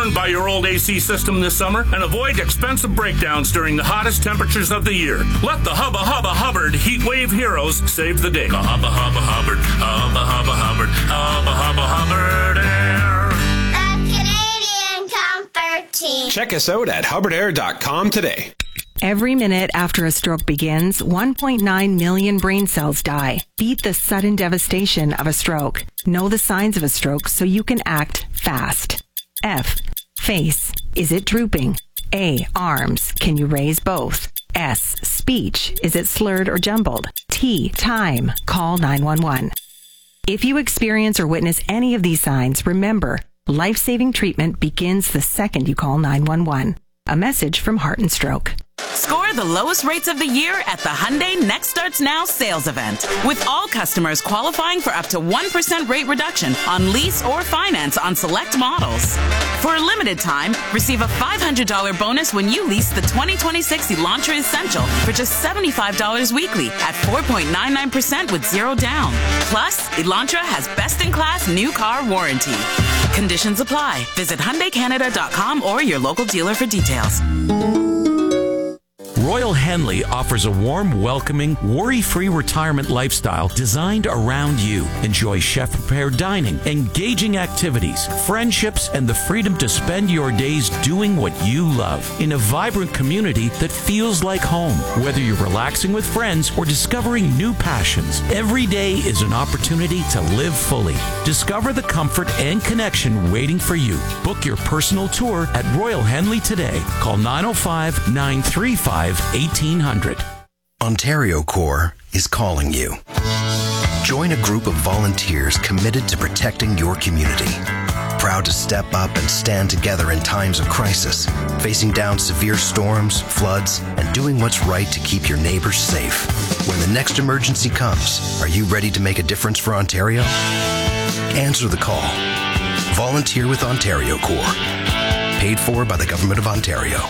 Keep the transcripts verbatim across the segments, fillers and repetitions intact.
burned by your old A C system this summer and avoid expensive breakdowns during the hottest temperatures of the year. Let the Hubba Hubba Hubbard Heat Wave Heroes save the day. Hubba Hubba Hubbard, Hubba Hubba Hubbard, Hubba Hubba Hubbard Air. The Canadian Comfort Team. Check us out at hubbard air dot com today. Every minute after a stroke begins, one point nine million brain cells die. Beat the sudden devastation of a stroke. Know the signs of a stroke so you can act fast. F. Face. Is it drooping? A. Arms. Can you raise both? S. Speech. Is it slurred or jumbled? T. Time. Call nine one one. If you experience or witness any of these signs, remember, life-saving treatment begins the second you call nine one one. A message from Heart and Stroke. Score the lowest rates of the year at the Hyundai Next Starts Now sales event. With all customers qualifying for up to one percent rate reduction on lease or finance on select models. For a limited time, receive a five hundred dollars bonus when you lease the twenty twenty-six Elantra Essential for just seventy-five dollars weekly at four point nine nine percent with zero down. Plus, Elantra has best-in-class new car warranty. Conditions apply. Visit Hyundai Canada dot com or your local dealer for details. Royal Henley offers a warm, welcoming, worry-free retirement lifestyle designed around you. Enjoy chef-prepared dining, engaging activities, friendships, and the freedom to spend your days doing what you love in a vibrant community that feels like home. Whether you're relaxing with friends or discovering new passions, every day is an opportunity to live fully. Discover the comfort and connection waiting for you. Book your personal tour at Royal Henley today. Call nine oh five, nine three five, eighteen hundred. Ontario Corps is calling you. Join a group of volunteers committed to protecting your community. Proud to step up and stand together in times of crisis, facing down severe storms, floods, and doing what's right to keep your neighbors safe. When the next emergency comes, are you ready to make a difference for Ontario? Answer the call. Volunteer with Ontario Corps. Paid for by the Government of Ontario.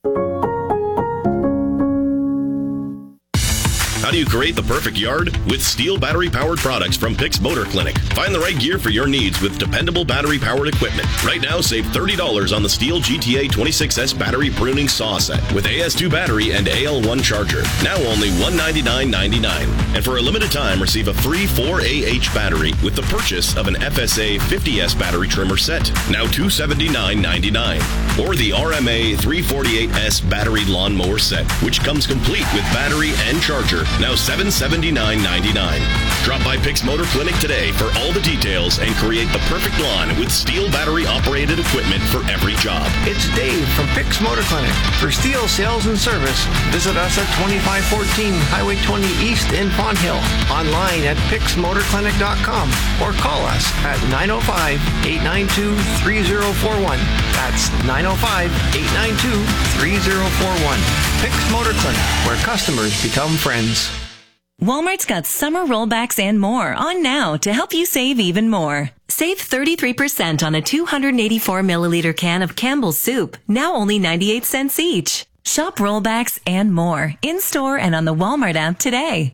How do you create the perfect yard? With Steel battery-powered products from Pix Motor Clinic. Find the right gear for your needs with dependable battery-powered equipment. Right now, save thirty dollars on the Steel G T A twenty-six S battery pruning saw set with A S two battery and A L one charger. Now only one hundred ninety-nine ninety-nine. And for a limited time, receive a free four A H battery with the purchase of an F S A fifty S battery trimmer set. Now two hundred seventy-nine ninety-nine. Or the R M A three forty-eight S battery lawnmower set, which comes complete with battery and charger. Now seven hundred seventy-nine ninety-nine. Drop by Pix Motor Clinic today for all the details and create the perfect lawn with Steel battery-operated equipment for every job. It's Dave from Pix Motor Clinic. For Steel sales and service, visit us at twenty-five fourteen Highway twenty East in Pond Hill. Online at pix motor clinic dot com or call us at nine oh five, eight nine two, three oh four one. That's nine oh five, eight nine two, three oh four one. Pix Motor Clinic, where customers become friends. Walmart's got summer rollbacks and more on now to help you save even more. Save thirty-three percent on a two hundred eighty-four milliliter can of Campbell's soup, now only ninety-eight cents each. Shop rollbacks and more in-store and on the Walmart app today.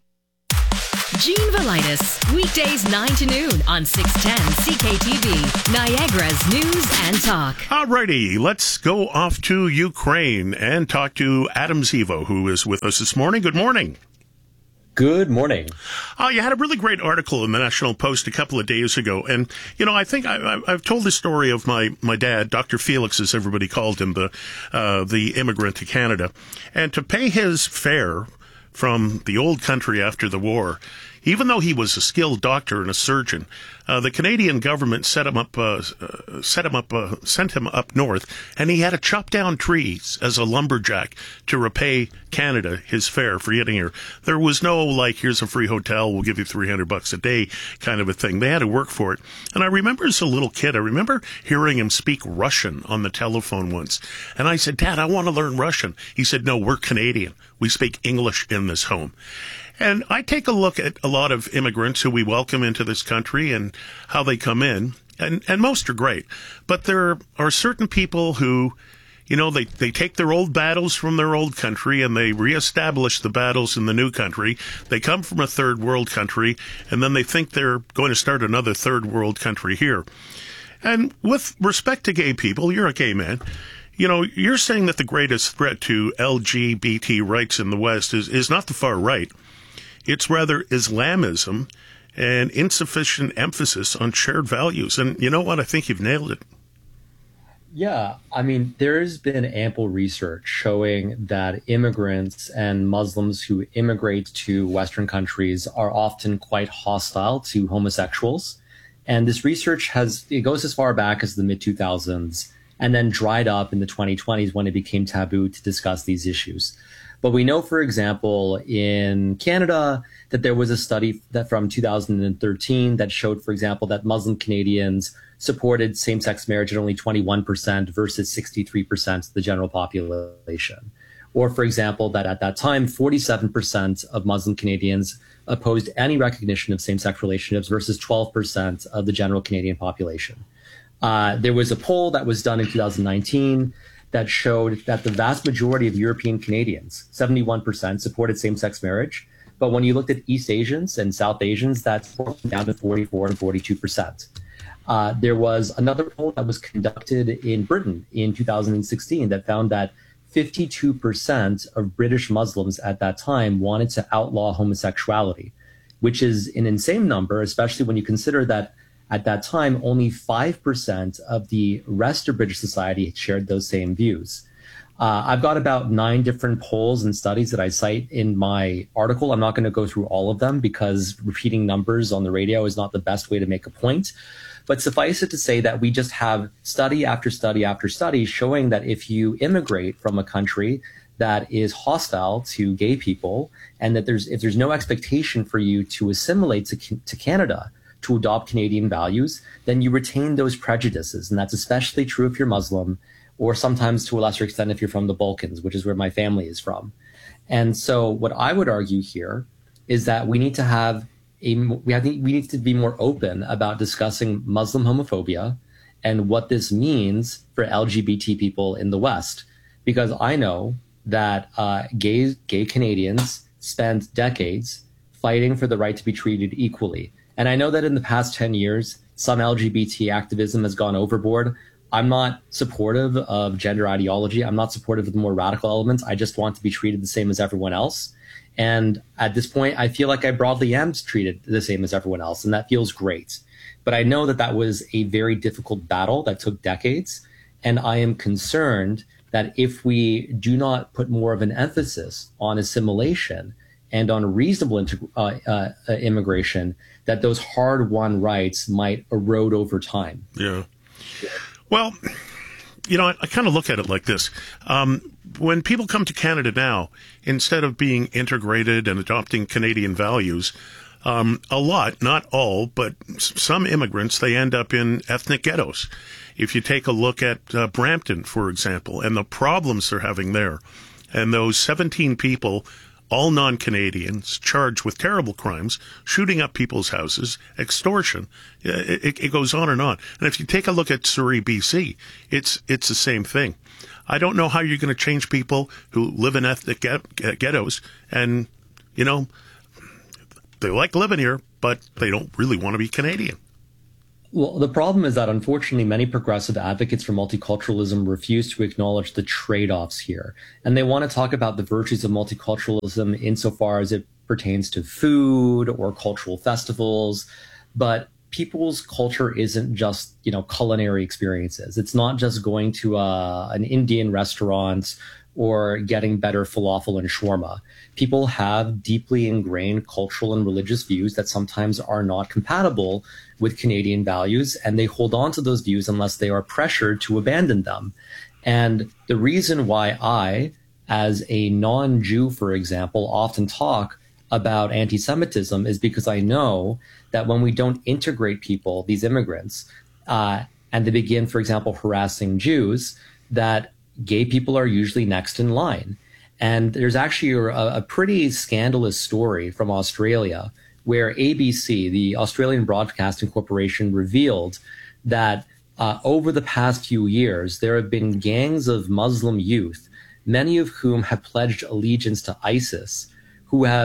Gene Velitis, weekdays nine to noon on six ten C K T V, Niagara's News and Talk. Alrighty, let's go off to Ukraine and talk to Adam Zivo, who is with us this morning. Good morning. Good morning. Oh, you had a really great article in the National Post a couple of days ago. And, you know, I think I, I've told the story of my, my dad, Doctor Felix, as everybody called him, the, uh, the immigrant to Canada. And to pay his fare from the old country after the war, even though he was a skilled doctor and a surgeon, uh, the Canadian government set him up, uh, uh, set him up, uh, sent him up north, and he had to chop down trees as a lumberjack to repay Canada his fare for getting here. There was no, like, here's a free hotel, we'll give you three hundred bucks a day kind of a thing. They had to work for it. And I remember as a little kid, I remember hearing him speak Russian on the telephone once. And I said, Dad, I want to learn Russian. He said, no, we're Canadian. We speak English in this home. And I take a look at a lot of immigrants who we welcome into this country and how they come in, and, and most are great. But there are certain people who, you know, they, they take their old battles from their old country and they reestablish the battles in the new country. They come from a third world country, and then they think they're going to start another third world country here. And with respect to gay people, you're a gay man. You know, you're saying that the greatest threat to L G B T rights in the West is, is not the far right. It's rather Islamism and insufficient emphasis on shared values. And you know what? I think you've nailed it. Yeah, I mean, there's been ample research showing that immigrants and Muslims who immigrate to Western countries are often quite hostile to homosexuals. And this research has, it goes as far back as the mid two thousands and then dried up in the twenty twenties when it became taboo to discuss these issues. But we know, for example, in Canada, that there was a study that from two thousand thirteen that showed, for example, that Muslim Canadians supported same-sex marriage at only twenty-one percent versus sixty-three percent of the general population. Or, for example, that at that time, forty-seven percent of Muslim Canadians opposed any recognition of same-sex relationships versus twelve percent of the general Canadian population. Uh, there was a poll that was done in two thousand nineteen that showed that the vast majority of European Canadians, seventy-one percent, supported same-sex marriage. But when you looked at East Asians and South Asians, that's down to forty-four and forty-two percent. Uh, there was another poll that was conducted in Britain in two thousand sixteen that found that fifty-two percent of British Muslims at that time wanted to outlaw homosexuality, which is an insane number, especially when you consider that at that time, only five percent of the rest of British society shared those same views. Uh, I've got about nine different polls and studies that I cite in my article. I'm not going to go through all of them because repeating numbers on the radio is not the best way to make a point. But suffice it to say that we just have study after study after study showing that if you immigrate from a country that is hostile to gay people, and that there's if there's no expectation for you to assimilate to, to Canada, to adopt Canadian values, then you retain those prejudices. And that's especially true if you're Muslim, or sometimes to a lesser extent if you're from the Balkans, which is where my family is from. And so what I would argue here is that we need to have a, we have, we need to be more open about discussing Muslim homophobia and what this means for L G B T people in the West. Because I know that uh, gay, gay Canadians spend decades fighting for the right to be treated equally. And I know that in the past ten years, some L G B T activism has gone overboard. I'm not supportive of gender ideology. I'm not supportive of the more radical elements. I just want to be treated the same as everyone else. And at this point, I feel like I broadly am treated the same as everyone else, and that feels great. But I know that that was a very difficult battle that took decades. And I am concerned that if we do not put more of an emphasis on assimilation and on reasonable integ- uh, uh, uh, immigration, that those hard-won rights might erode over time. Yeah. Well, you know, I, I kind of look at it like this. Um, when people come to Canada now, instead of being integrated and adopting Canadian values, um, a lot, not all, but s- some immigrants, they end up in ethnic ghettos. If you take a look at uh, Brampton, for example, and the problems they're having there, and those seventeen people, all non-Canadians, charged with terrible crimes, shooting up people's houses, extortion. It, it goes on and on. And if you take a look at Surrey, B C, it's it's the same thing. I don't know how you're going to change people who live in ethnic get- ghettos and, you know, they like living here, but they don't really want to be Canadian. Well, the problem is that, unfortunately, many progressive advocates for multiculturalism refuse to acknowledge the trade-offs here. And they want to talk about the virtues of multiculturalism insofar as it pertains to food or cultural festivals. But people's culture isn't just, you know, culinary experiences. It's not just going to uh, an Indian restaurant or getting better falafel and shawarma. People have deeply ingrained cultural and religious views that sometimes are not compatible with Canadian values, and they hold on to those views unless they are pressured to abandon them. And the reason why I, as a non-Jew, for example, often talk about anti-Semitism is because I know that when we don't integrate people, these immigrants, uh, and they begin, for example, harassing Jews, that gay people are usually next in line. And there's actually a, a pretty scandalous story from Australia where A B C, the Australian Broadcasting Corporation, revealed that uh, over the past few years, there have been gangs of Muslim youth, many of whom have pledged allegiance to ISIS, who have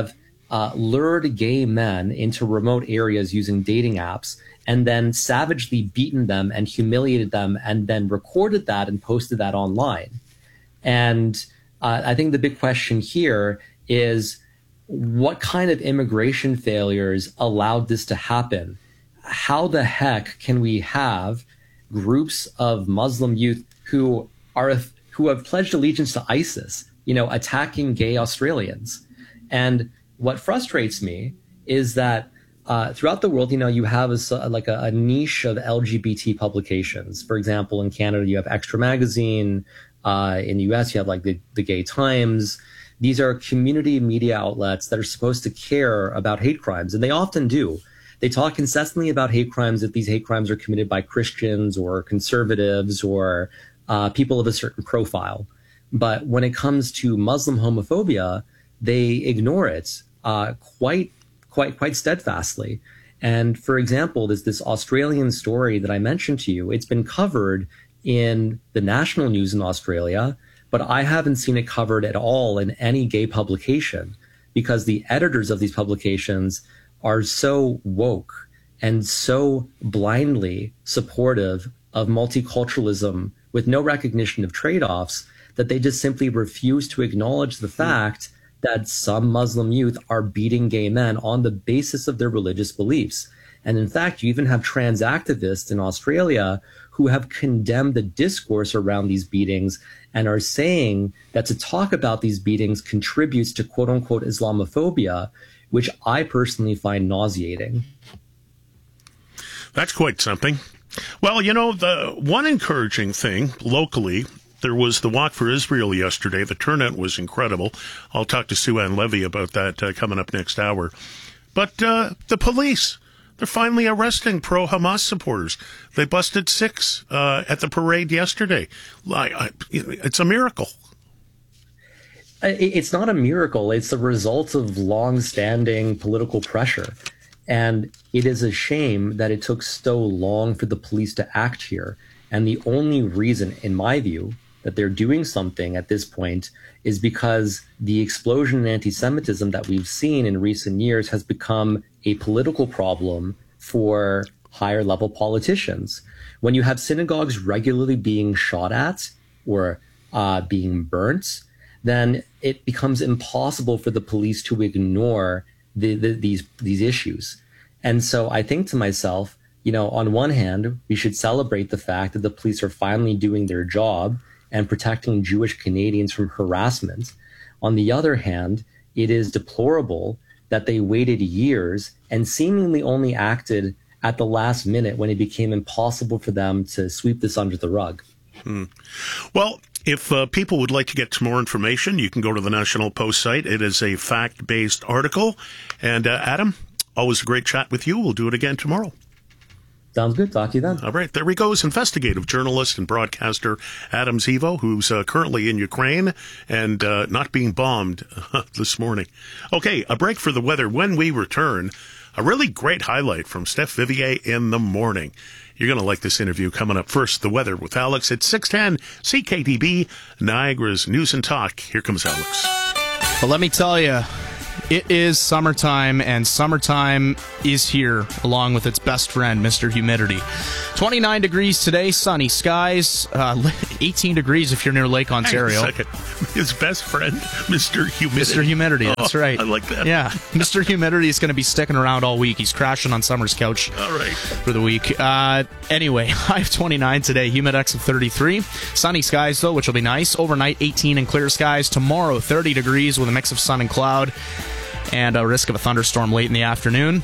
uh, lured gay men into remote areas using dating apps and then savagely beaten them and humiliated them and then recorded that and posted that online. And uh, I think the big question here is what kind of immigration failures allowed this to happen? How the heck can we have groups of Muslim youth who are who have pledged allegiance to ISIS, you know, attacking gay Australians? And what frustrates me is that uh, throughout the world, you know, you have a, like a, a niche of L G B T publications. For example, in Canada, you have Extra Magazine. Uh, in the U S, you have like the, the Gay Times. These are community media outlets that are supposed to care about hate crimes, and they often do. They talk incessantly about hate crimes if these hate crimes are committed by Christians or conservatives or uh, people of a certain profile. But when it comes to Muslim homophobia, they ignore it uh, quite, quite, quite steadfastly. And for example, there's this Australian story that I mentioned to you. It's been covered in the national news in Australia, but I haven't seen it covered at all in any gay publication because the editors of these publications are so woke and so blindly supportive of multiculturalism with no recognition of trade-offs that they just simply refuse to acknowledge the fact that some Muslim youth are beating gay men on the basis of their religious beliefs. And in fact, you even have trans activists in Australia who have condemned the discourse around these beatings and are saying that to talk about these beatings contributes to quote unquote Islamophobia, which I personally find nauseating. That's quite something. Well, you know, the one encouraging thing locally, there was the Walk for Israel yesterday. The turnout was incredible. I'll talk to Sue Ann Levy about that uh, coming up next hour. But uh, the police, they're finally arresting pro-Hamas supporters. They busted six uh, at the parade yesterday. I, I, it's a miracle. It's not a miracle. It's the result of long-standing political pressure. And it is a shame that it took so long for the police to act here. And the only reason, in my view, that they're doing something at this point is because the explosion in anti-Semitism that we've seen in recent years has become a political problem for higher level politicians. When you have synagogues regularly being shot at or uh, being burnt, then it becomes impossible for the police to ignore the, the, these these issues. And so I think to myself, you know, on one hand, we should celebrate the fact that the police are finally doing their job and protecting Jewish Canadians from harassment. On the other hand, it is deplorable that they waited years and seemingly only acted at the last minute when it became impossible for them to sweep this under the rug. Hmm. Well, if uh, people would like to get some more information, you can go to the National Post site. It is a fact-based article. And uh, Adam, always a great chat with you. We'll do it again tomorrow. Sounds good. Talk to you then. All right. There he goes. Investigative journalist and broadcaster Adam Zivo, who's uh, currently in Ukraine and uh, not being bombed uh, this morning. Okay. A break for the weather. When we return, a really great highlight from Steph Vivier in the morning. You're going to like this interview coming up. First, the weather with Alex at six ten C K D B, Niagara's News and Talk. Here comes Alex. Well, let me tell you, it is summertime, and summertime is here, along with its best friend, Mister Humidity. twenty-nine degrees today, sunny skies, uh, eighteen degrees if you're near Lake Ontario. Hang on a second. His best friend, Mister Humidity. Mister Humidity, that's oh, right. I like that. Yeah, Mister Humidity is going to be sticking around all week. He's crashing on Summer's couch all right. for the week. Uh, anyway, high of twenty-nine today, humidex of thirty-three. Sunny skies, though, which will be nice. Overnight, eighteen and clear skies. Tomorrow, thirty degrees with a mix of sun and cloud, and a risk of a thunderstorm late in the afternoon.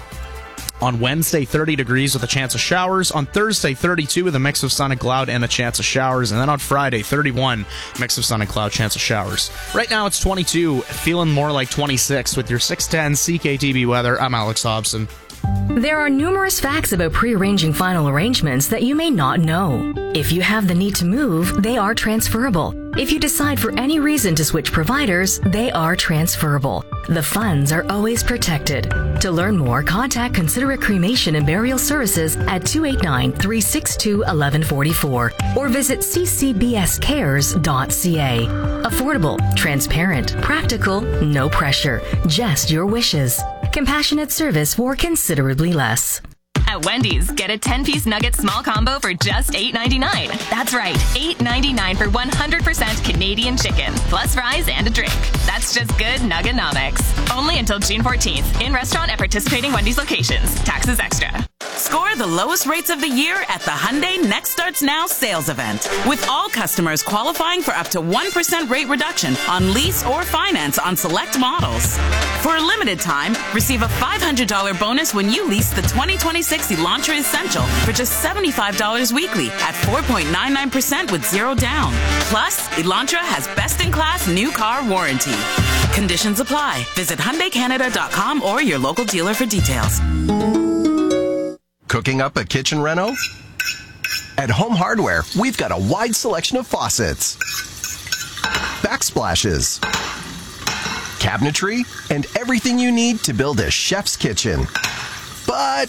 On Wednesday, thirty degrees with a chance of showers. On Thursday, thirty-two with a mix of sun and cloud and a chance of showers. And then on Friday, thirty-one, mix of sun and cloud, chance of showers. Right now, it's twenty-two, feeling more like twenty-six with your six ten C K T V weather. I'm Alex Hobson. There are numerous facts about pre-arranging final arrangements that you may not know. If you have the need to move, they are transferable. If you decide for any reason to switch providers, they are transferable. The funds are always protected. To learn more, contact Considerate Cremation and Burial Services at two eight nine, three six two, one one four four or visit c c b s cares dot c a. Affordable, transparent, practical, no pressure, just your wishes. Compassionate service for considerably less. At Wendy's, get a ten-piece nugget small combo for just eight ninety-nine. That's right, eight ninety-nine for one hundred percent Canadian chicken, plus fries and a drink. That's just good Nuggenomics. Only until June fourteenth. In restaurant at participating Wendy's locations. Taxes extra. Score the lowest rates of the year at the Hyundai Next Starts Now sales event. With all customers qualifying for up to one percent rate reduction on lease or finance on select models. For a limited time, receive a five hundred dollars bonus when you lease the twenty twenty-six Elantra Essential for just seventy-five dollars weekly at four point nine nine percent with zero down. Plus, Elantra has best-in-class new car warranty. Conditions apply. Visit Hyundai Canada dot com or your local dealer for details. Cooking up a kitchen reno? At Home Hardware, we've got a wide selection of faucets, backsplashes, cabinetry, and everything you need to build a chef's kitchen. But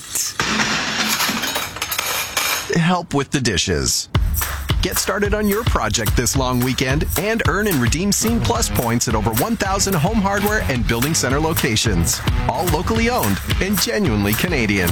help with the dishes. Get started on your project this long weekend and earn and redeem Scene Plus points at over one thousand Home Hardware and Building Center locations. All locally owned and genuinely Canadian.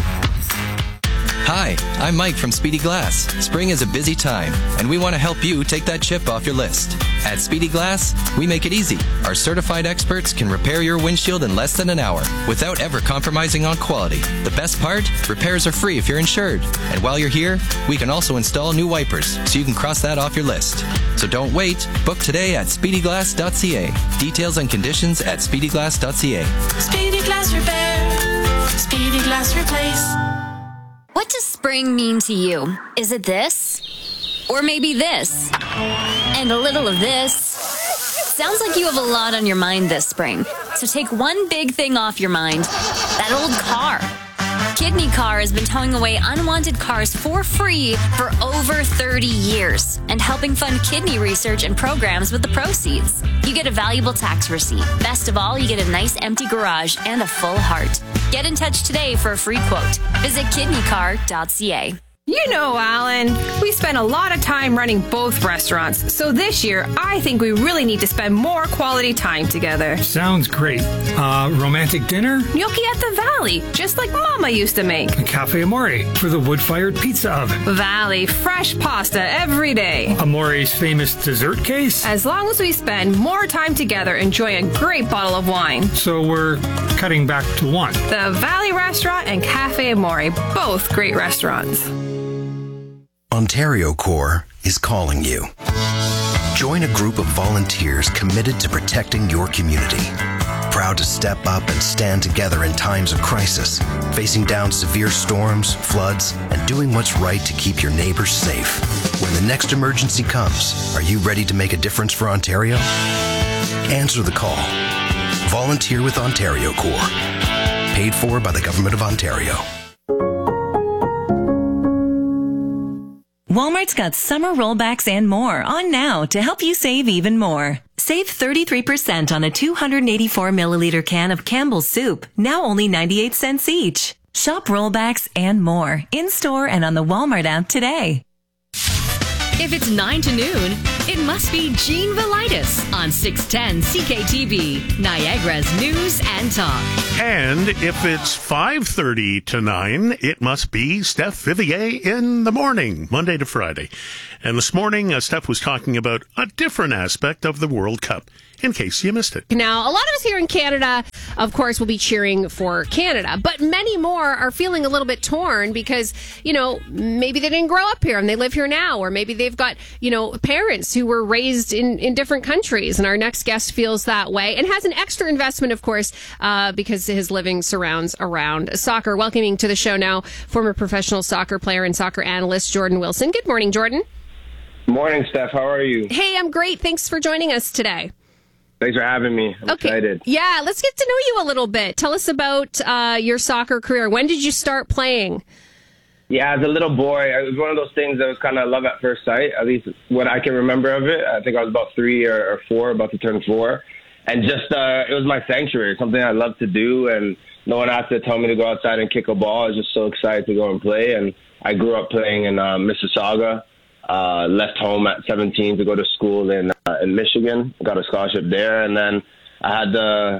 Hi, I'm Mike from Speedy Glass. Spring is a busy time, and we want to help you take that chip off your list. At Speedy Glass, we make it easy. Our certified experts can repair your windshield in less than an hour without ever compromising on quality. The best part? Repairs are free if you're insured. And while you're here, we can also install new wipers, so you can cross that off your list. So don't wait. Book today at speedy glass dot c a. Details and conditions at speedy glass dot c a. Speedy Glass Repair. Speedy Glass Replace. What does spring mean to you? Is it this? Or maybe this? And a little of this? Sounds like you have a lot on your mind this spring. So take one big thing off your mind. That old car. Kidney Car has been towing away unwanted cars for free for over thirty years and helping fund kidney research and programs with the proceeds. You get a valuable tax receipt. Best of all, you get a nice empty garage and a full heart. Get in touch today for a free quote. Visit kidney car dot c a. You know, Alan, we spend a lot of time running both restaurants, so this year I think we really need to spend more quality time together. Sounds great. Uh, romantic dinner? Gnocchi at the Valley, just like Mama used to make. Cafe Amore for the wood-fired pizza oven. Valley, fresh pasta every day. Amore's famous dessert case? As long as we spend more time together enjoying a great bottle of wine. So we're cutting back to one. The Valley Restaurant and Cafe Amore, both great restaurants. Ontario Corps is calling you. Join a group of volunteers committed to protecting your community. Proud to step up and stand together in times of crisis, facing down severe storms, floods, and doing what's right to keep your neighbors safe. When the next emergency comes, are you ready to make a difference for Ontario? Answer the call. Volunteer with Ontario Corps. Paid for by the Government of Ontario. Walmart's got summer rollbacks and more on now to help you save even more. Save thirty-three percent on a two hundred eighty-four milliliter can of Campbell's soup, now only ninety-eight cents each. Shop rollbacks and more in-store and on the Walmart app today. If it's nine to noon, it must be Gene Velitis on six ten C K T V, Niagara's News and Talk. And if it's five thirty to nine, it must be Steph Vivier in the morning, Monday to Friday. And this morning, uh, Steph was talking about a different aspect of the World Cup, in case you missed it. Now, a lot of us here in Canada, of course, will be cheering for Canada, but many more are feeling a little bit torn because, you know, maybe they didn't grow up here and they live here now, or maybe they've got, you know, parents who were raised in, in different countries. And our next guest feels that way and has an extra investment, of course, uh, because his living surrounds around soccer. Welcoming to the show now, former professional soccer player and soccer analyst Jordan Wilson. Good morning, Jordan. Morning, Steph. How are you? Hey, I'm great. Thanks for joining us today. Thanks for having me. I'm okay. excited. Yeah, let's get to know you a little bit. Tell us about uh, your soccer career. When did you start playing? Yeah, as a little boy, it was one of those things that was kind of love at first sight, at least what I can remember of it. I think I was about three or, or four, about to turn four. And just, uh, it was my sanctuary, something I loved to do. And no one had to tell me to go outside and kick a ball. I was just so excited to go and play. And I grew up playing in uh, Mississauga, uh, left home at seventeen to go to school in, uh, in Michigan, got a scholarship there. And then I had the...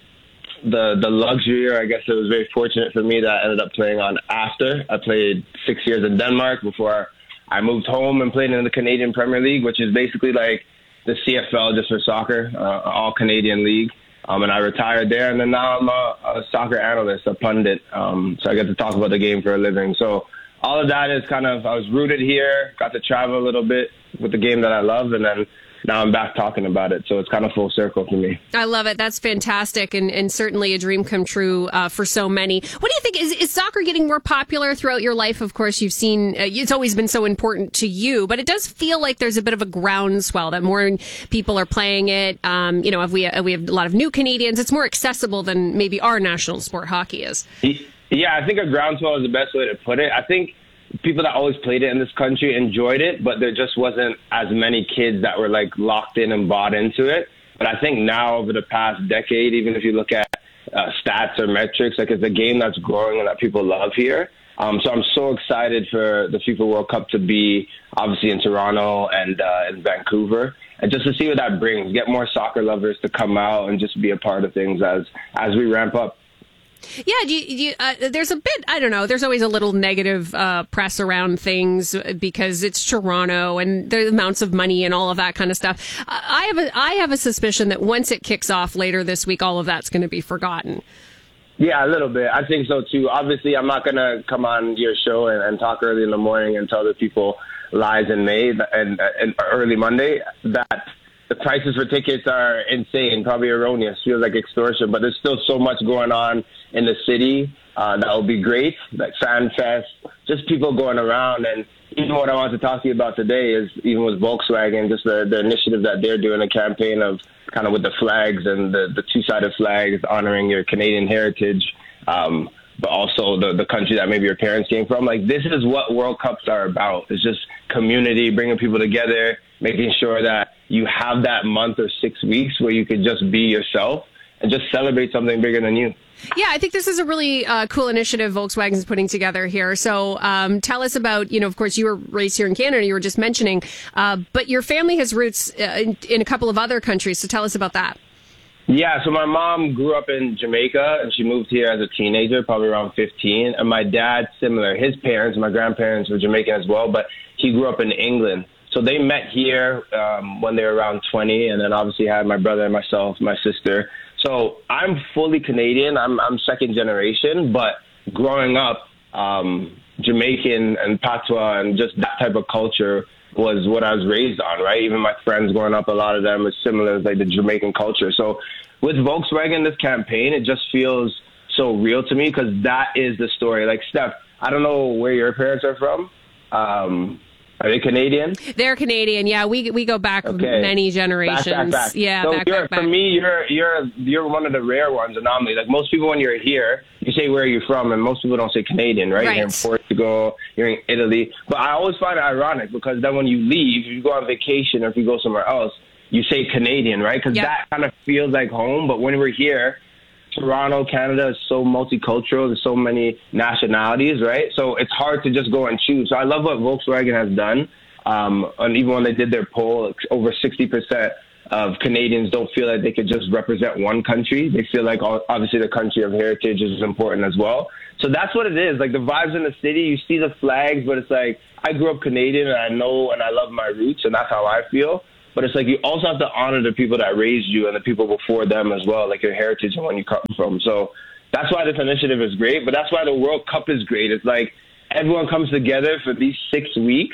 the the luxury, or I guess it was very fortunate for me that I ended up playing on after. I played six years in Denmark before I moved home and played in the Canadian Premier League, which is basically like the C F L just for soccer, uh, all Canadian league. Um, and I retired there, and then now I'm a, a soccer analyst, a pundit. Um, so I get to talk about the game for a living. So all of that is kind of, I was rooted here, got to travel a little bit with the game that I love, and then now I'm back talking about it. So it's kind of full circle for me. I love it. That's fantastic, and, and certainly a dream come true uh, for so many. What do you think? Is, is soccer getting more popular throughout your life? Of course, you've seen, uh, it's always been so important to you, but it does feel like there's a bit of a groundswell that more people are playing it. Um, you know, if we, uh, we have a lot of new Canadians, it's more accessible than maybe our national sport, hockey, is. Yeah, I think a groundswell is the best way to put it. I think people that always played it in this country enjoyed it, but there just wasn't as many kids that were like locked in and bought into it. But I think now over the past decade, even if you look at uh, stats or metrics, like it's a game that's growing and that people love here. Um, so I'm so excited for the FIFA World Cup to be obviously in Toronto and uh, in Vancouver, and just to see what that brings, get more soccer lovers to come out and just be a part of things as, as we ramp up. Yeah, do you, do you, uh, there's a bit, I don't know, there's always a little negative uh, press around things because it's Toronto and the amounts of money and all of that kind of stuff. I have a, I have a suspicion that once it kicks off later this week, all of that's going to be forgotten. Yeah, a little bit. I think so, too. Obviously, I'm not going to come on your show and, and talk early in the morning and tell the people lies in May and, and early Monday that the prices for tickets are insane, probably erroneous, feels like extortion, but there's still so much going on in the city uh, that will be great, like Fan Fest, just people going around. And even what I want to talk to you about today is even with Volkswagen, just the, the initiative that they're doing, a campaign of kind of with the flags and the, the two-sided flags honoring your Canadian heritage, um, but also the, the country that maybe your parents came from. Like, this is what World Cups are about. It's just community, bringing people together, making sure that you have that month or six weeks where you can just be yourself and just celebrate something bigger than you. Yeah, I think this is a really uh, cool initiative Volkswagen is putting together here. So um, tell us about, you know, of course, you were raised here in Canada, you were just mentioning, uh, but your family has roots uh, in, in a couple of other countries. So tell us about that. Yeah, so my mom grew up in Jamaica, and she moved here as a teenager, probably around fifteen. And my dad, similar. His parents, my grandparents were Jamaican as well, but he grew up in England. So they met here um, when they were around twenty, and then obviously had my brother and myself, my sister. So I'm fully Canadian. I'm, I'm second generation, but growing up, um, Jamaican and patois and just that type of culture was what I was raised on, right? Even my friends growing up, a lot of them is similar, like the Jamaican culture. So with Volkswagen, this campaign, it just feels so real to me because that is the story. Like, Steph, I don't know where your parents are from. Um, Are they Canadian? They're Canadian. Yeah, we we go back okay. many generations. Back, back, back. Yeah, so back, you're, back, back. For me, you're you're you're one of the rare ones, anomaly. Like most people, when you're here, you say where you're from, and most people don't say Canadian, right? Right. You're in Portugal, you're in Italy. But I always find it ironic because then when you leave, if you go on vacation or if you go somewhere else, you say Canadian, right? Because yep. that kind of feels like home. But when we're here, Toronto, Canada is so multicultural. There's so many nationalities, right? So it's hard to just go and choose. So I love what Volkswagen has done. Um, and even when they did their poll, over sixty percent of Canadians don't feel like they could just represent one country. They feel like obviously the country of heritage is important as well. So that's what it is. Like the vibes in the city, you see the flags, but it's like I grew up Canadian and I know and I love my roots and that's how I feel. But it's like you also have to honor the people that raised you and the people before them as well, like your heritage and where you come from. So that's why this initiative is great. But that's why the World Cup is great. It's like everyone comes together for these six weeks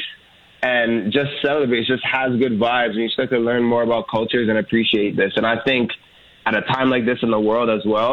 and just celebrates, just has good vibes, and you start to learn more about cultures and appreciate this. And I think at a time like this in the world as well,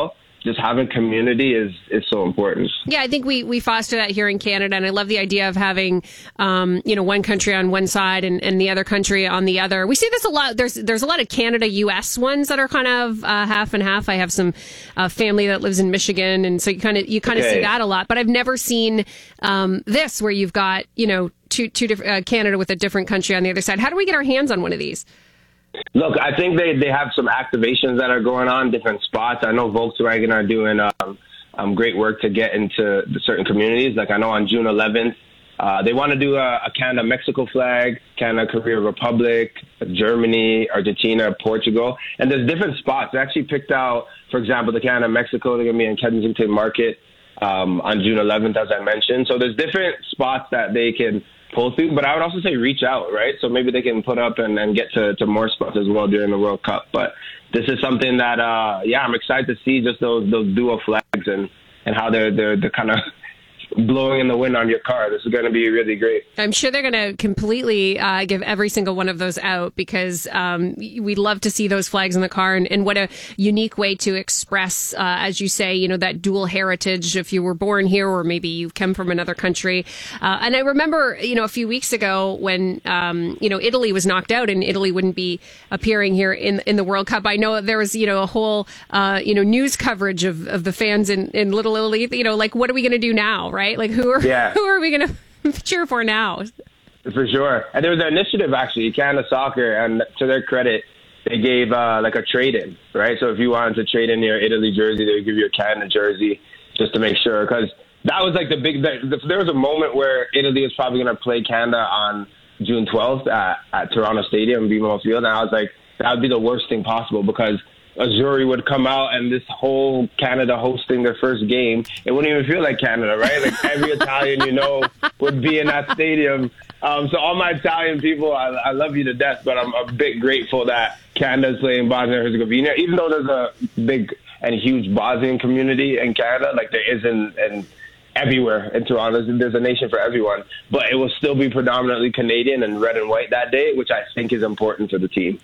just having community is, is so important. Yeah, I think we, we foster that here in Canada, and I love the idea of having, um, you know, one country on one side and, and the other country on the other. We see this a lot. There's there's a lot of Canada-U S ones that are kind of uh, half and half. I have some uh, family that lives in Michigan, and so you kind of you kind of Okay. see that a lot. But I've never seen um, this where you've got, you know, two two different uh, Canada with a different country on the other side. How do we get our hands on one of these? Look, I think they, they have some activations that are going on, different spots. I know Volkswagen are doing um, um, great work to get into the certain communities. Like I know on June eleventh, uh, they want to do a, a Canada-Mexico flag, Canada-Korea Republic, Germany, Argentina, Portugal. And there's different spots. They actually picked out, for example, the Canada-Mexico. They're going to be in Kensington Market um, on June eleventh, as I mentioned. So there's different spots that they can pull through, but I would also say reach out, right? So maybe they can put up and, and get to, to more spots as well during the World Cup. But this is something that, uh, yeah, I'm excited to see just those those dual flags and, and how they're they're, they're kind of blowing in the wind on your car. This is going to be really great. I'm sure they're going to completely uh, give every single one of those out because um, we'd love to see those flags in the car. And, and what a unique way to express, uh, as you say, you know, that dual heritage if you were born here or maybe you come from another country. Uh, and I remember, you know, a few weeks ago when, um, you know, Italy was knocked out and Italy wouldn't be appearing here in in the World Cup. I know there was, you know, a whole, uh, you know, news coverage of, of the fans in, in Little Italy, you know, like, what are we going to do now, right? Like, who are Yeah. who are we going to cheer for now? For sure. And there was an initiative, actually, Canada Soccer, and to their credit, they gave uh, like a trade-in, right? So if you wanted to trade in your Italy jersey, they would give you a Canada jersey just to make sure. Because that was like the big the, there was a moment where Italy was probably going to play Canada on June twelfth at, at Toronto Stadium, B M O Field, and I was like, that would be the worst thing possible because Azzurri would come out and this whole Canada hosting their first game, it wouldn't even feel like Canada, right? Like every Italian you know would be in that stadium. Um, so all my Italian people, I, I love you to death, but I'm a bit grateful that Canada's playing Bosnia and Herzegovina, even though there's a big and huge Bosnian community in Canada, like there is in, in everywhere in Toronto. There's a nation for everyone, but it will still be predominantly Canadian and red and white that day, which I think is important for the team.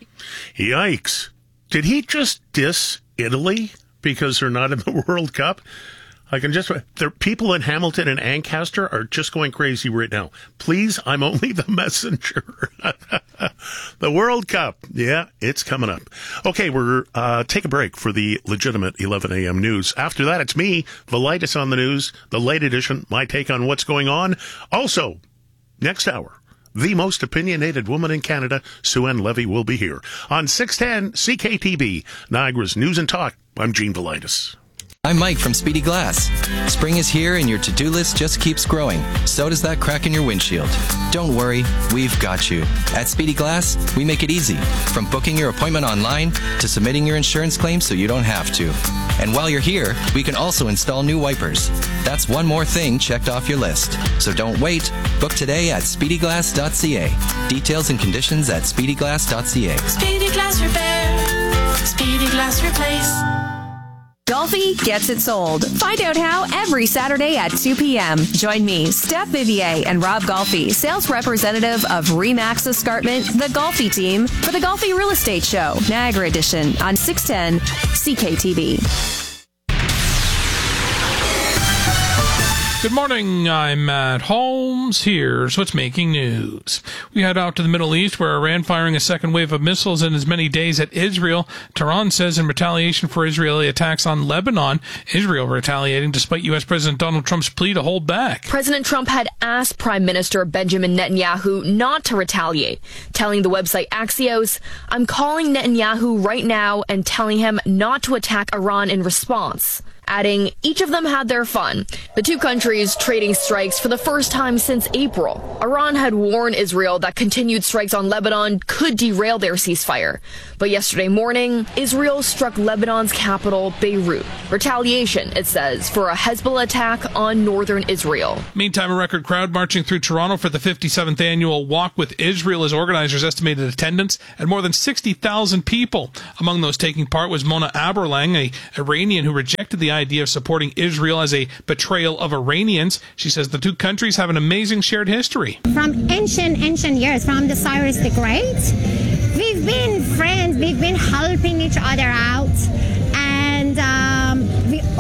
Yikes. Did he just diss Italy because they're not in the World Cup? I can just, the people in Hamilton and Ancaster are just going crazy right now. Please, I'm only the messenger. The World Cup. Yeah, it's coming up. Okay, we're, uh, take a break for the legitimate eleven a.m. news. After that, it's me, Velitis on the news, the late edition, my take on what's going on. Also, next hour, the most opinionated woman in Canada, Sue-Ann Levy, will be here on six ten C K T B, Niagara's News and Talk. I'm Gene Velitis. I'm Mike from Speedy Glass. Spring is here and your to-do list just keeps growing. So does that crack in your windshield. Don't worry, we've got you. At Speedy Glass, we make it easy. From booking your appointment online to submitting your insurance claim so you don't have to. And while you're here, we can also install new wipers. That's one more thing checked off your list. So don't wait. Book today at speedy glass dot c a. Details and conditions at speedy glass dot c a. Speedy Glass Repair. Speedy Glass Replace. Golfi gets it sold. Find out how every Saturday at two p.m. Join me, Steph Vivier, and Rob Golfi, sales representative of Remax Escarpment, the Golfi team, for the Golfi Real Estate Show, Niagara Edition, on six ten C K T V. Good morning, I'm Matt Holmes. Here's what's making news. We head out to the Middle East, where Iran firing a second wave of missiles in as many days at Israel. Tehran says in retaliation for Israeli attacks on Lebanon, Israel retaliating despite U S. President Donald Trump's plea to hold back. President Trump had asked Prime Minister Benjamin Netanyahu not to retaliate, telling the website Axios, "I'm calling Netanyahu right now and telling him not to attack Iran in response." Adding, each of them had their fun. The two countries trading strikes for the first time since April. Iran had warned Israel that continued strikes on Lebanon could derail their ceasefire. But yesterday morning, Israel struck Lebanon's capital, Beirut. Retaliation, it says, for a Hezbollah attack on northern Israel. Meantime, a record crowd marching through Toronto for the fifty-seventh annual Walk with Israel as organizers estimated attendance at more than sixty thousand people. Among those taking part was Mona Aberlang, a Iranian who rejected the idea of supporting Israel as a betrayal of Iranians. She says the two countries have an amazing shared history. From ancient, ancient years, from the Cyrus the Great, we've been friends, we've been helping each other out, and um, we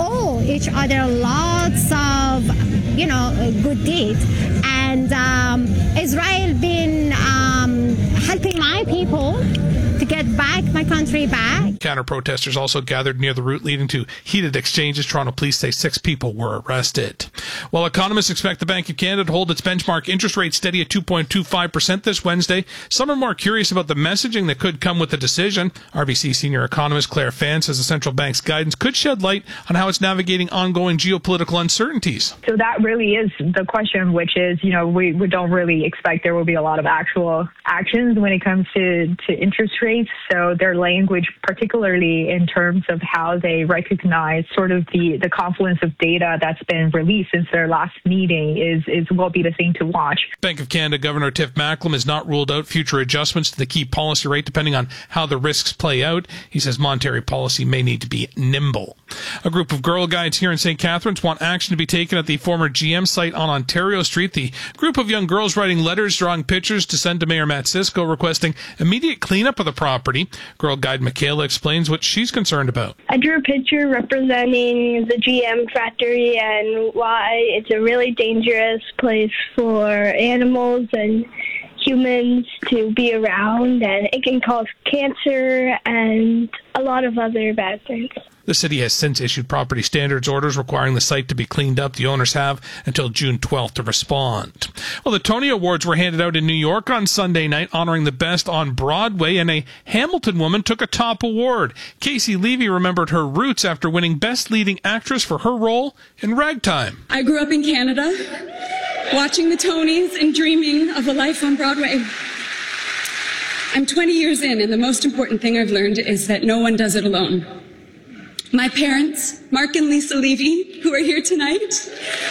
each other lots of, you know, good deeds. And um, Israel been um, helping my people to get back my country back. Counter-protesters also gathered near the route, leading to heated exchanges. Toronto police say six people were arrested. While economists expect the Bank of Canada to hold its benchmark interest rate steady at two point two five percent this Wednesday, some are more curious about the messaging that could come with the decision. R B C senior economist Claire Fan says the central bank's guidance could shed light on how it's navigating ongoing geopolitical uncertainties. So that really is the question, which is, you know, we, we don't really expect there will be a lot of actual actions when it comes to, to interest rates. So their language, particularly in terms of how they recognize sort of the, the confluence of data that's been released since their last meeting is, is will be the thing to watch. Bank of Canada Governor Tiff Macklem has not ruled out future adjustments to the key policy rate depending on how the risks play out. He says monetary policy may need to be nimble. A group of Girl Guides here in Saint Catharines want action to be taken at the former G M site on Ontario Street. The group of young girls writing letters, drawing pictures to send to Mayor Matt Cisco, requesting immediate cleanup of the property. Girl Guide Michaela explains what she's concerned about. I drew a picture representing the G M factory and why it's a really dangerous place for animals and humans to be around, and it can cause cancer and a lot of other bad things. The city has since issued property standards orders requiring the site to be cleaned up. The owners have until June twelfth to respond. Well, the Tony Awards were handed out in New York on Sunday night, honoring the best on Broadway, and a Hamilton woman took a top award. Casey Levy remembered her roots after winning Best Leading Actress for her role in Ragtime. I grew up in Canada, watching the Tonys and dreaming of a life on Broadway. I'm twenty years in, and the most important thing I've learned is that no one does it alone. My parents, Mark and Lisa Levy, who are here tonight,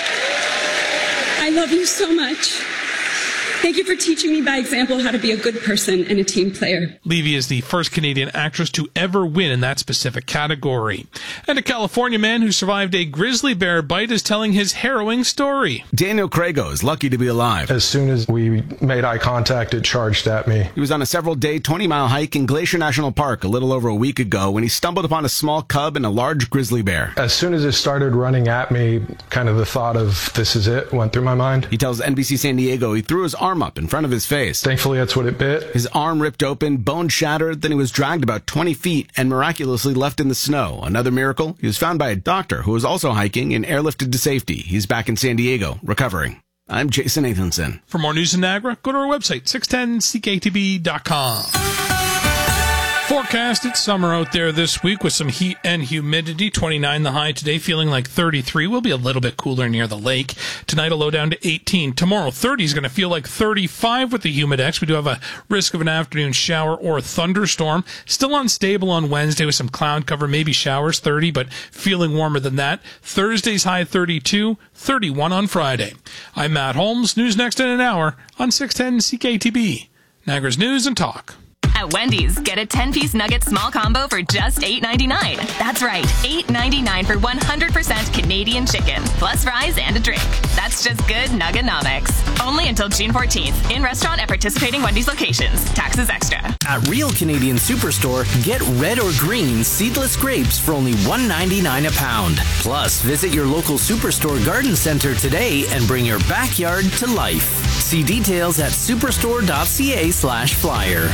I love you so much. Thank you for teaching me by example how to be a good person and a team player. Levy is the first Canadian actress to ever win in that specific category. And a California man who survived a grizzly bear bite is telling his harrowing story. Daniel Crago is lucky to be alive. As soon as we made eye contact, it charged at me. He was on a several-day twenty-mile hike in Glacier National Park a little over a week ago when he stumbled upon a small cub and a large grizzly bear. As soon as it started running at me, kind of the thought of this is it went through my mind. He tells N B C San Diego he threw his arm up in front of his face. Thankfully, that's what it bit. His arm ripped open, bone shattered, then he was dragged about twenty feet and miraculously left in the snow. Another miracle, he was found by a doctor who was also hiking and airlifted to safety. He's back in San Diego, recovering. I'm Jason Nathanson. For more news in Niagara, go to our website, six ten C K T B dot com. Forecast, it's summer out there this week with some heat and humidity. twenty-nine the high today, feeling like thirty-three. We'll be a little bit cooler near the lake. Tonight a low down to eighteen. Tomorrow thirty is going to feel like thirty-five with the humidex. We do have a risk of an afternoon shower or thunderstorm. Still unstable on Wednesday with some cloud cover, maybe showers, thirty, but feeling warmer than that. Thursday's high thirty-two, thirty-one on Friday. I'm Matt Holmes. News next in an hour on six ten C K T B. Niagara's News and Talk. At Wendy's, get a ten-piece nugget small combo for just eight ninety-nine. That's right, eight ninety-nine for one hundred percent Canadian chicken, plus fries and a drink. That's just good Nugganomics. Only until June fourteenth. In restaurant at participating Wendy's locations. Taxes extra. At Real Canadian Superstore, get red or green seedless grapes for only one ninety-nine a pound. Plus, visit your local Superstore garden center today and bring your backyard to life. See details at superstore.ca slash flyer.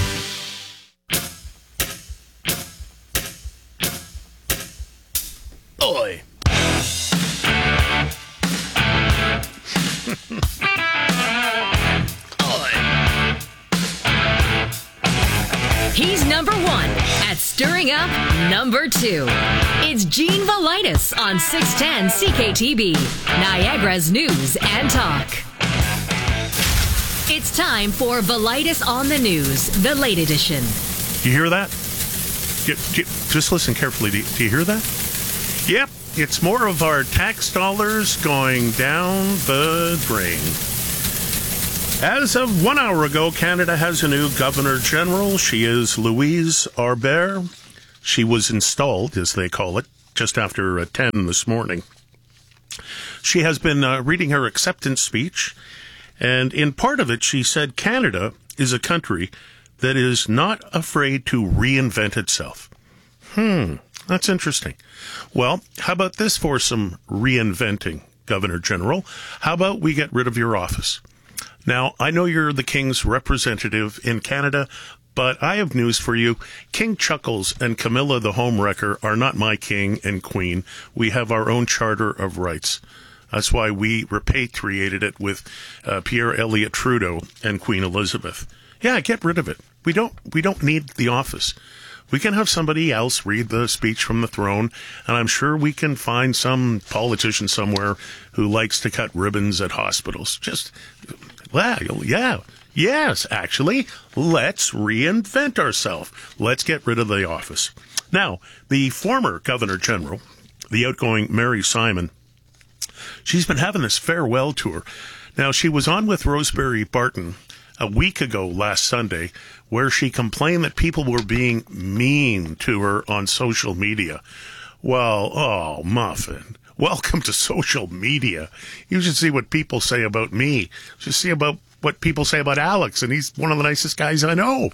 Oi. He's number one at stirring up number two. It's Gene Velitis on six ten C K T B, Niagara's News and Talk. It's time for Velitis on the News, the late edition. You hear that? Just listen carefully. Do you hear that? Yep, it's more of our tax dollars going down the drain. As of one hour ago, Canada has a new Governor General. She is Louise Arbour. She was installed, as they call it, just after uh, ten this morning. She has been uh, reading her acceptance speech, and in part of it, she said Canada is a country that is not afraid to reinvent itself. Hmm. That's interesting. Well, how about this for some reinventing, Governor General? How about we get rid of your office? Now, I know you're the King's representative in Canada, but I have news for you. King Chuckles and Camilla the Homewrecker are not my king and queen. We have our own Charter of Rights. That's why we repatriated it with uh, Pierre Elliott Trudeau and Queen Elizabeth. Yeah, get rid of it. We don't, we don't need the office. We can have somebody else read the speech from the throne, and I'm sure we can find some politician somewhere who likes to cut ribbons at hospitals. Just, well, yeah, yes, actually, let's reinvent ourselves. Let's get rid of the office. Now, the former Governor General, the outgoing Mary Simon, she's been having this farewell tour. Now, she was on with Rosemary Barton a week ago last Sunday, where she complained that people were being mean to her on social media. Well, oh, Muffin, welcome to social media. You should see what people say about me. You should see about what people say about Alex, and he's one of the nicest guys I know.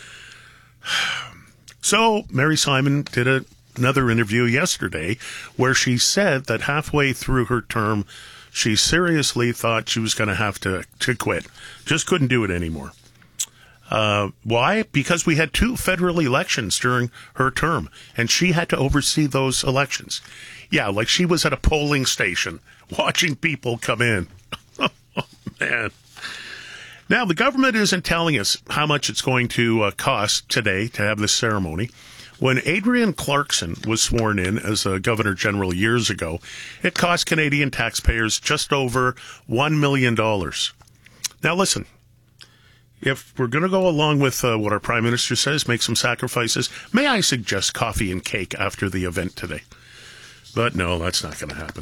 So Mary Simon did a, another interview yesterday where she said that halfway through her term, she seriously thought she was going to have to, to quit. Just couldn't do it anymore. Uh, why? Because we had two federal elections during her term, and she had to oversee those elections. Yeah, like she was at a polling station watching people come in. Oh, man. Now, the government isn't telling us how much it's going to uh, cost today to have this ceremony. When Adrienne Clarkson was sworn in as a Governor General years ago, it cost Canadian taxpayers just over one million dollars. Now listen, if we're going to go along with uh, what our Prime Minister says, make some sacrifices, may I suggest coffee and cake after the event today? But no, that's not going to happen.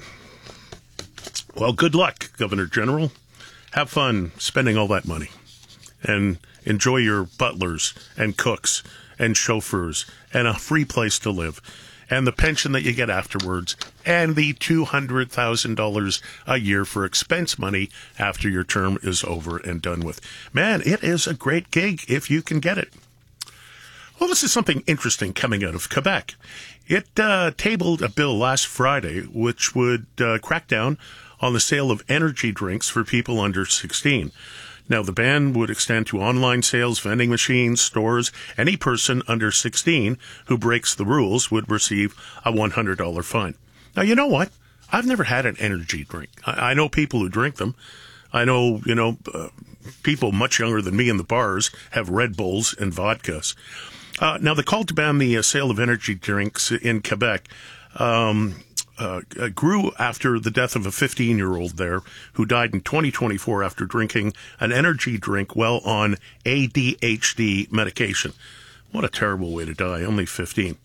Well, good luck, Governor General. Have fun spending all that money. And enjoy your butlers and cooks and chauffeurs, and a free place to live, and the pension that you get afterwards, and the two hundred thousand dollars a year for expense money after your term is over and done with. Man, it is a great gig if you can get it. Well, this is something interesting coming out of Quebec. It uh, tabled a bill last Friday which would uh, crack down on the sale of energy drinks for people under sixteen. Now, the ban would extend to online sales, vending machines, stores. Any person under sixteen who breaks the rules would receive a one hundred dollars fine. Now, you know what? I've never had an energy drink. I, I know people who drink them. I know, you know, uh, people much younger than me in the bars have Red Bulls and vodkas. Uh, now, the call to ban the uh, sale of energy drinks in Quebec um Uh, grew after the death of a fifteen-year-old there who died in twenty twenty-four after drinking an energy drink while on A D H D medication. What a terrible way to die, only fifteen.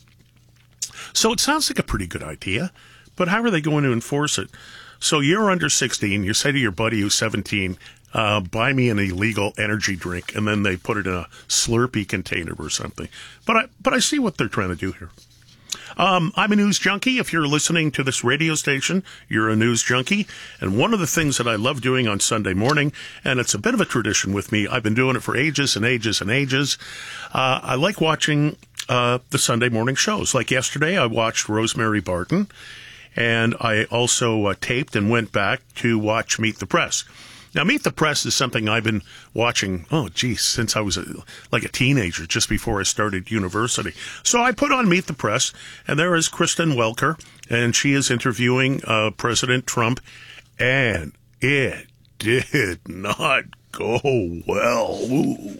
So it sounds like a pretty good idea, but how are they going to enforce it? So you're under sixteen, you say to your buddy who's seventeen, uh, buy me an illegal energy drink, and then they put it in a Slurpee container or something. But I, but I see what they're trying to do here. Um, I'm a news junkie. If you're listening to this radio station, you're a news junkie. And one of the things that I love doing on Sunday morning, and it's a bit of a tradition with me, I've been doing it for ages and ages and ages. Uh, I like watching uh, the Sunday morning shows. Like yesterday, I watched Rosemary Barton, and I also uh, taped and went back to watch Meet the Press. Now, Meet the Press is something I've been watching, oh, geez, since I was a, like a teenager, just before I started university. So I put on Meet the Press, and there is Kristen Welker, and she is interviewing uh, President Trump, and it did not go well. Ooh.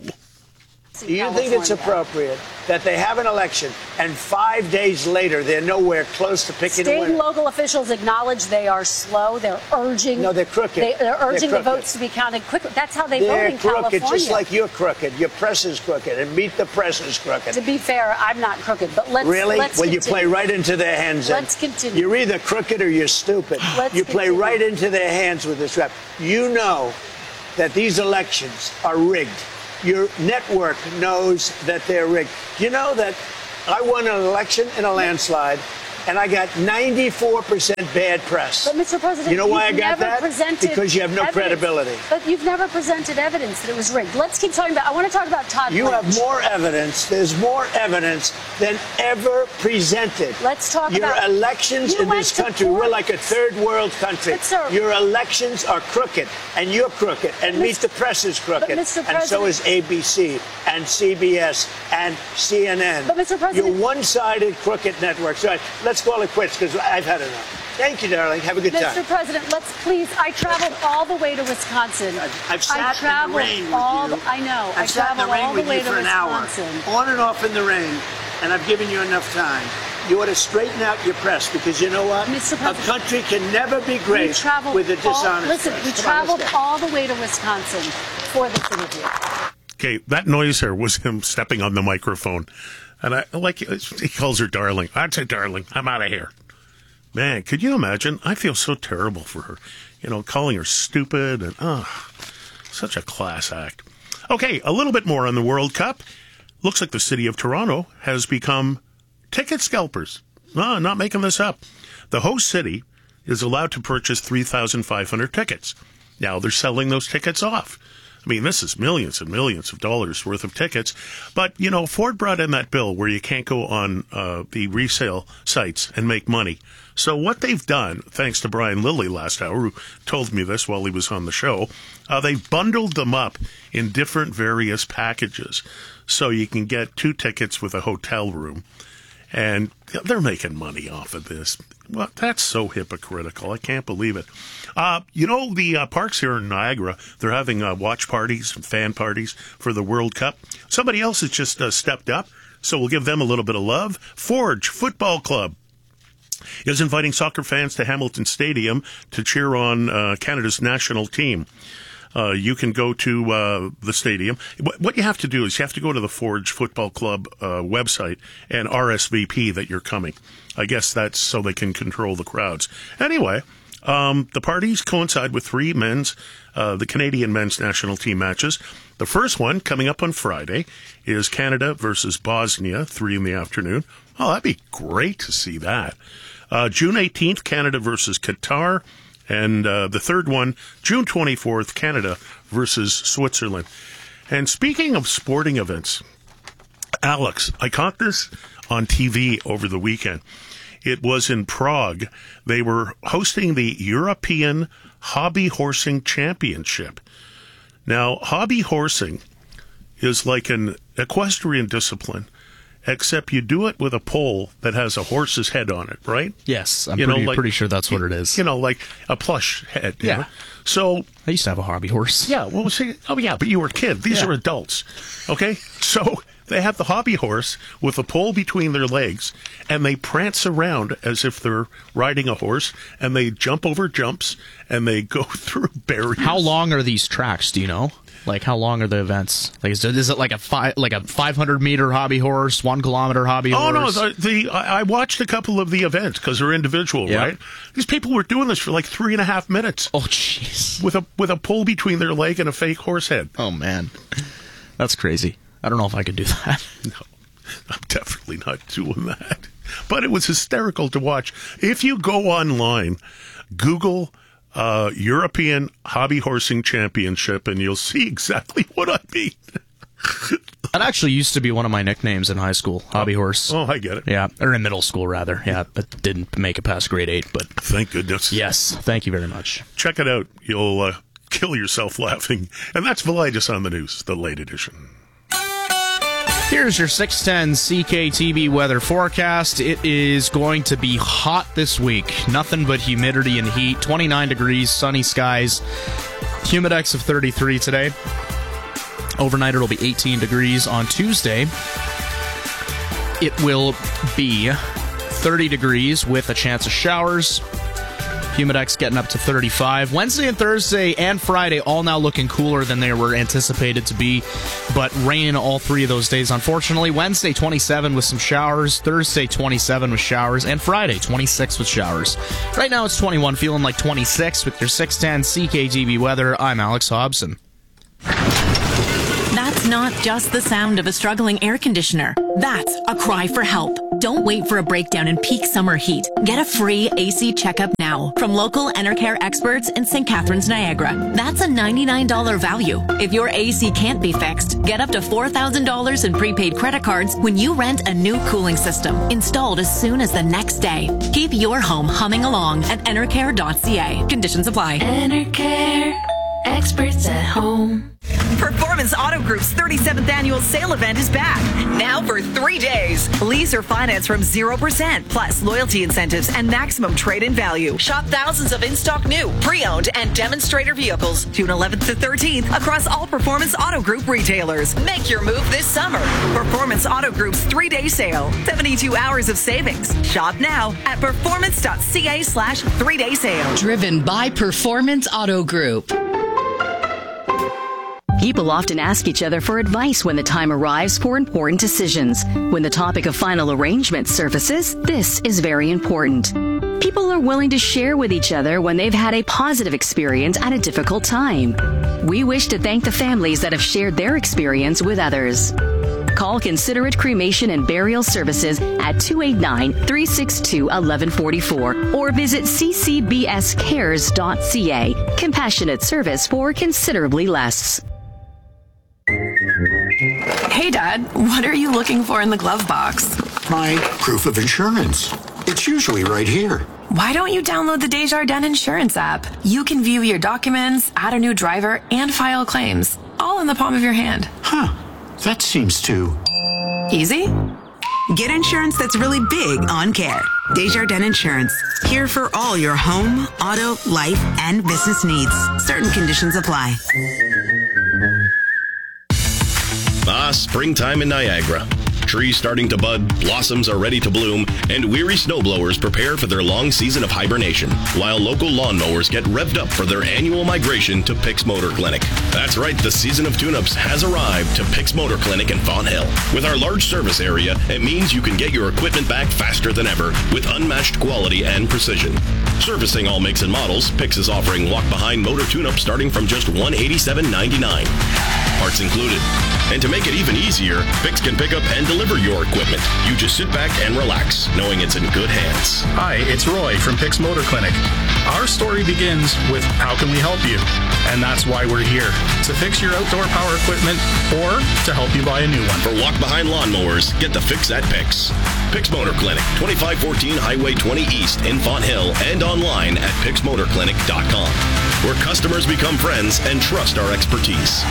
Do you think it's appropriate that they have an election and five days later they're nowhere close to picking State a winner? and local officials acknowledge they are slow. They're urging. No, they're crooked. They, they're urging they're the votes to be counted quickly. That's how they they're vote in crooked, California. just like you're crooked. Your press is crooked, and Meet the Press is crooked. To be fair, I'm not crooked, but let's really. Let's well, continue. you play right into their hands. Let's continue. You're either crooked or you're stupid. Let's you play continue. right into their hands with this rap. You know that these elections are rigged. Your network knows that they're rigged. You know that I won an election in a landslide, and I got ninety-four percent bad press. But, Mister President, you know why I you've got never that? Presented because you have no evidence. credibility. But you've never presented evidence that it was rigged. Let's keep talking about, I want to talk about Todd You Blanche. have more evidence. There's more evidence than ever presented. Let's talk Your about... Your elections you in this country, court. we're like a third world country. But, sir, Your elections are crooked, and you're crooked, and Meet the Press is crooked, Mister and so is A B C, and C B S, and C N N. But, Mister President... You're one-sided crooked networks. All right, let's call it quits, because I've had enough. Thank you, darling. Have a good Mister time. Mister President, let's please. I traveled all the way to Wisconsin. I've sat I traveled in the rain with all you. The, I know. I've I sat in traveled the rain all the with way you to for an Wisconsin. hour, on and off in the rain, and I've given you enough time. You ought to straighten out your press, because you know what? Mister President, a country can never be great with a dishonest all, Listen, press. we Come traveled on, all the way to Wisconsin for this interview. Okay, that noise there was him stepping on the microphone. And I like he calls her darling. I'd say darling. I'm out of here. Man, could you imagine? I feel so terrible for her. You know, calling her stupid and oh, such a class act. Okay, a little bit more on the World Cup. Looks like the city of Toronto has become ticket scalpers. No, I'm not making this up. The host city is allowed to purchase three thousand five hundred tickets. Now they're selling those tickets off. I mean, this is millions and millions of dollars worth of tickets. But, you know, Ford brought in that bill where you can't go on uh, the resale sites and make money. So what they've done, thanks to Brian Lilly last hour, who told me this while he was on the show, uh, they've bundled them up in different various packages. So you can get two tickets with a hotel room. And they're making money off of this. Well, that's so hypocritical. I can't believe it. Uh, you know, the uh, parks here in Niagara, they're having uh, watch parties and fan parties for the World Cup. Somebody else has just uh, stepped up, so we'll give them a little bit of love. Forge Football Club is inviting soccer fans to Hamilton Stadium to cheer on uh, Canada's national team. Uh, you can go to uh, the stadium. What, what you have to do is you have to go to the Forge Football Club uh, website and R S V P that you're coming. I guess that's so they can control the crowds. Anyway, um, the parties coincide with three men's, uh, the Canadian men's national team matches. The first one, coming up on Friday, is Canada versus Bosnia, three in the afternoon. Oh, that'd be great to see that. Uh, June eighteenth, Canada versus Qatar. And uh, the third one, June twenty-fourth, Canada versus Switzerland. And speaking of sporting events, Alex, I caught this on T V over the weekend. It was in Prague. They were hosting the European Hobby Horsing Championship. Now, hobby horsing is like an equestrian discipline, except you do it with a pole that has a horse's head on it, right? Yes, I'm you pretty, know, like, pretty sure that's what it is. You know, like a plush head. Yeah. You know? So I used to have a hobby horse. Yeah, well, see, oh yeah, but you were a kid. These Yeah. are adults, okay? So they have the hobby horse with a pole between their legs, and they prance around as if they're riding a horse, and they jump over jumps, and they go through barriers. How long are these tracks? Do you know? Like, how long are the events? Like, is it, is it like a five, like a five hundred meter hobby horse, one kilometer hobby Oh horse? no! The, the I I watched a couple of the events because they're individual, Yeah. right? These people were doing this for like three and a half minutes. Oh jeez! With a with a pole between their leg and a fake horse head. Oh man, that's crazy. I don't know if I could do that. No, I'm definitely not doing that. But it was hysterical to watch. If you go online, Google uh, European Hobby Horsing Championship, and you'll see exactly what I mean. That actually used to be one of my nicknames in high school, hobby horse. Oh, I get it. Yeah, or in middle school, rather. Yeah, but didn't make it past grade eight. But thank goodness. Yes, thank you very much. Check it out. You'll uh, kill yourself laughing. And that's Velitis on the News, the late edition. Here's your six ten C K T V weather forecast. It is going to be hot this week. Nothing but humidity and heat. twenty-nine degrees, sunny skies. Humidex of thirty-three today. Overnight it'll be eighteen degrees. On Tuesday, it will be thirty degrees with a chance of showers. Humidex getting up to thirty-five. Wednesday and Thursday and Friday all now looking cooler than they were anticipated to be, but rain all three of those days, unfortunately. Wednesday, twenty-seven with some showers. Thursday, twenty-seven with showers. And Friday, twenty-six with showers. Right now it's twenty-one, feeling like twenty-six with your six ten C K G B weather. I'm Alex Hobson. That's not just the sound of a struggling air conditioner. That's a cry for help. Don't wait for a breakdown in peak summer heat. Get a free A C checkup now from local Enercare experts in Saint Catharines, Niagara. That's a ninety-nine dollars value. If your A C can't be fixed, get up to four thousand dollars in prepaid credit cards when you rent a new cooling system, installed as soon as the next day. Keep your home humming along at enercare dot c a. Conditions apply. Enercare, experts at home. Performance Auto Group's thirty-seventh annual sale event is back, now for three days. Lease or finance from zero percent, plus loyalty incentives and maximum trade-in value. Shop thousands of in-stock new, pre-owned, and demonstrator vehicles June eleventh to thirteenth across all Performance Auto Group retailers. Make your move this summer. Performance Auto Group's three-day sale, seventy-two hours of savings. Shop now at performance dot c a slash three-day sale. Driven by Performance Auto Group. People often ask each other for advice when the time arrives for important decisions. When the topic of final arrangement surfaces, this is very important. People are willing to share with each other when they've had a positive experience at a difficult time. We wish to thank the families that have shared their experience with others. Call Considerate Cremation and Burial Services at two eight nine, three six two, one one four four or visit c c b s cares dot c a. Compassionate service for considerably less. Hey, Dad, what are you looking for in the glove box? My proof of insurance. It's usually right here. Why don't you download the Desjardins Insurance app? You can view your documents, add a new driver, and file claims, all in the palm of your hand. Huh. That seems too... easy? Get insurance that's really big on care. Desjardins Insurance. Here for all your home, auto, life, and business needs. Certain conditions apply. Ah, springtime in Niagara. Trees starting to bud, blossoms are ready to bloom, and weary snowblowers prepare for their long season of hibernation, while local lawnmowers get revved up for their annual migration to Picks Motor Clinic. That's right, the season of tune-ups has arrived to Picks Motor Clinic in Fonthill. With our large service area, it means you can get your equipment back faster than ever with unmatched quality and precision. Servicing all makes and models, Picks is offering walk-behind motor tune-ups starting from just one hundred eighty-seven ninety-nine. Parts included. And to make it even easier, Picks can pick up and deliver your equipment. You just sit back and relax, knowing it's in good hands. Hi, it's Roy from Picks Motor Clinic. Our story begins with how can we help you? And that's why we're here, to fix your outdoor power equipment or to help you buy a new one. For walk-behind lawnmowers, get the fix at Picks. Picks Motor Clinic, twenty-five fourteen Highway twenty East in Fonthill, and online at picks motor clinic dot com, where customers become friends and trust our expertise.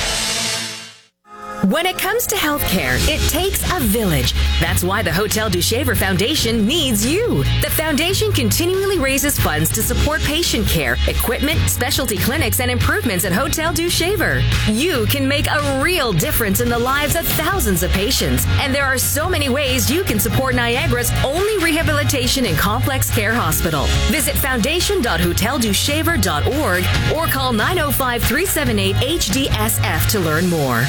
When it comes to healthcare, it takes a village. That's why the Hotel du Shaver Foundation needs you. The foundation continually raises funds to support patient care, equipment, specialty clinics, and improvements at Hotel du Shaver. You can make a real difference in the lives of thousands of patients. And there are so many ways you can support Niagara's only rehabilitation and complex care hospital. Visit foundation dot hotel du shaver dot org or call nine oh five, three seven eight, H D S F to learn more.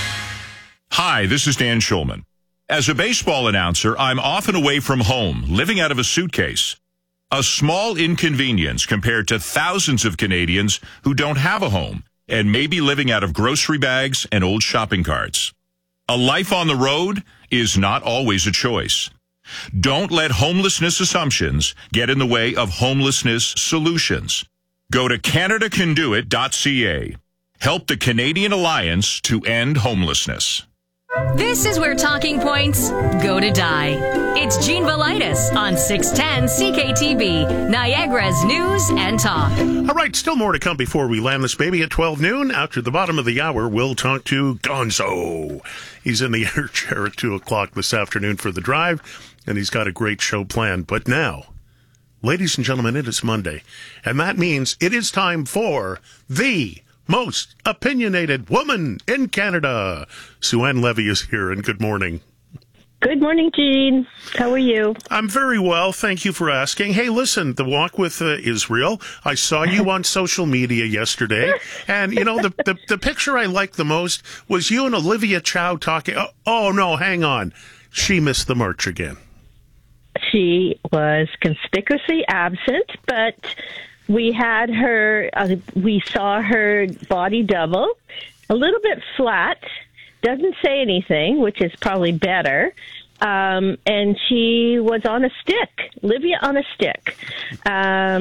Hi, this is Dan Schulman. As a baseball announcer, I'm often away from home, living out of a suitcase. A small inconvenience compared to thousands of Canadians who don't have a home and may be living out of grocery bags and old shopping carts. A life on the road is not always a choice. Don't let homelessness assumptions get in the way of homelessness solutions. Go to canada can do it dot c a. Help the Canadian Alliance to end homelessness. This is where talking points go to die. It's Gene Velitis on six ten C K T B, Niagara's News and Talk. All right, still more to come before we land this baby at twelve noon. After the bottom of the hour, we'll talk to Gonzo. He's in the air chair at two o'clock this afternoon for the drive, and he's got a great show planned. But now, ladies and gentlemen, it is Monday, and that means it is time for the most opinionated woman in Canada. Sue-Ann Levy is here, and good morning. Good morning, Gene. How are you? I'm very well. Thank you for asking. Hey, listen, the walk with uh, Israel, I saw you on social media yesterday, and, you know, the, the, the picture I liked the most was you and Olivia Chow talking. Oh, oh, no, hang on. She missed the march again. She was conspicuously absent, but we had her, uh, we saw her body double, a little bit flat, doesn't say anything, which is probably better. Um, and she was on a stick, Livia on a stick. Um,